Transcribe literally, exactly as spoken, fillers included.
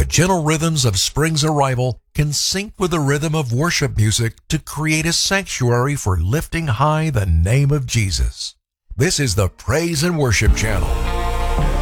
gentle rhythms of spring's arrival can sync with the rhythm of worship music to create a sanctuary for lifting high the name of Jesus. This is the Praise and Worship Channel.